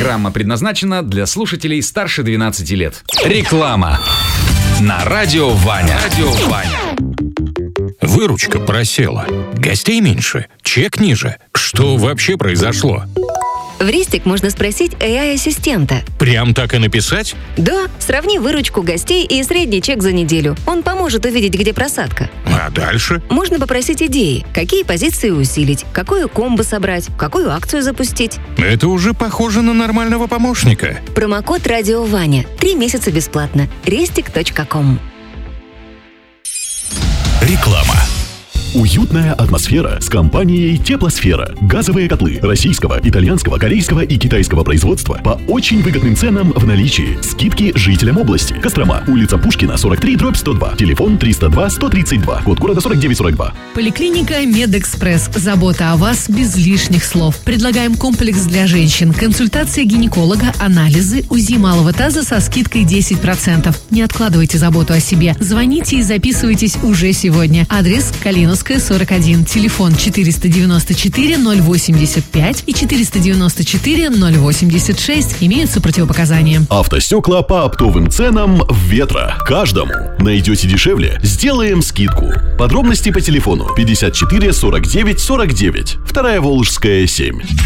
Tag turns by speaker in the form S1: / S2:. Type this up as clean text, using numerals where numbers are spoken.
S1: Программа предназначена для слушателей старше 12 лет. Реклама на Радио Ваня.
S2: Выручка просела. Гостей меньше, чек ниже. Что вообще произошло?
S3: В Рестик можно спросить AI-ассистента.
S2: Прям так и написать?
S3: Да, сравни выручку гостей и средний чек за неделю. Он поможет увидеть, где просадка.
S2: А дальше?
S3: Можно попросить идеи, какие позиции усилить, какую комбо собрать, какую акцию запустить.
S2: Это уже похоже на нормального помощника.
S3: Промокод «Радио Ваня». 3 месяца бесплатно. Restic.com.
S2: Реклама.
S4: Уютная атмосфера с компанией «Теплосфера». Газовые котлы российского, итальянского, корейского и китайского производства по очень выгодным ценам в наличии. Скидки жителям области. Кострома, улица Пушкина, 43/102. Телефон 302-132. Код города 4942.
S5: Поликлиника «Медэкспресс». Забота о вас без лишних слов. Предлагаем комплекс для женщин. Консультация гинеколога, анализы, УЗИ малого таза со скидкой 10%. Не откладывайте заботу о себе. Звоните и записывайтесь уже сегодня. Адрес: Калиновская, 41. Телефон 494-085 и 494-086. Имеются противопоказания.
S4: Автостекла по оптовым ценам в Ветро. Каждому. Найдете дешевле? Сделаем скидку. Подробности по телефону 54 49 49. Вторая Волжская, 7.